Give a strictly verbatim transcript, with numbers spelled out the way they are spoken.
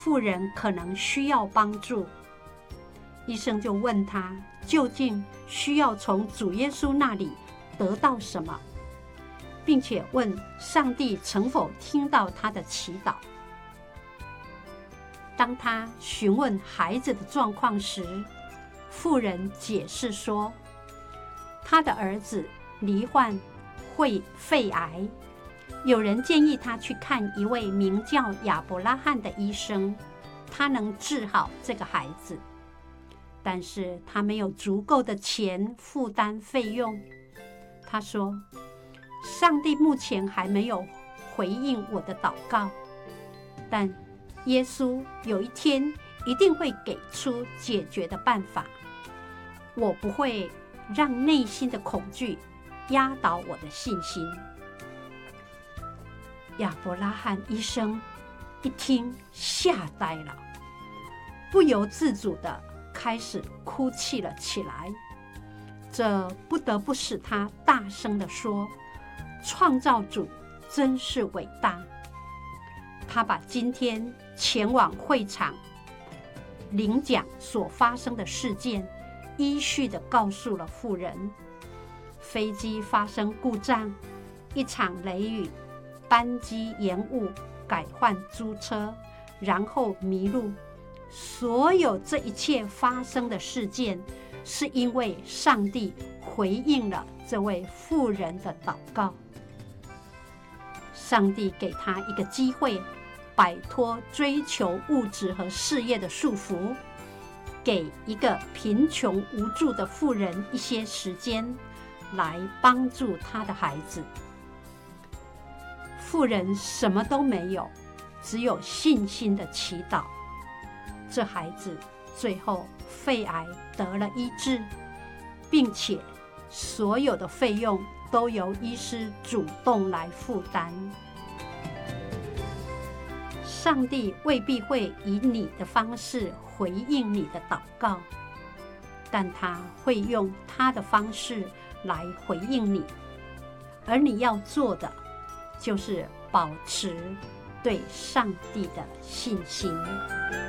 妇人可能需要帮助。医生就问他，究竟需要从主耶稣那里得到什么，并且问上帝曾否听到他的祈祷。当他询问孩子的状况时，妇人解释说，他的儿子罹患会肺癌，有人建议他去看一位名叫亚伯拉罕的医生，他能治好这个孩子，但是他没有足够的钱负担费用。他说，上帝目前还没有回应我的祷告，但耶稣有一天一定会给出解决的办法。我不会让内心的恐惧压倒我的信心。亚伯拉罕医生一听吓呆了，不由自主地开始哭泣了起来。这不得不使他大声地说，创造主真是伟大。他把今天前往会场领奖所发生的事件依序地告诉了妇人。飞机发生故障，一场雷雨，班机延误，改换租车，然后迷路。所有这一切发生的事件，是因为上帝回应了这位妇人的祷告。上帝给他一个机会，摆脱追求物质和事业的束缚，给一个贫穷无助的妇人一些时间，来帮助他的孩子。妇人什么都没有，只有信心的祈祷。这孩子最后肺癌得了医治，并且所有的费用都由医师主动来负担。上帝未必会以你的方式回应你的祷告，但他会用他的方式来回应你，而你要做的就是保持对上帝的信心。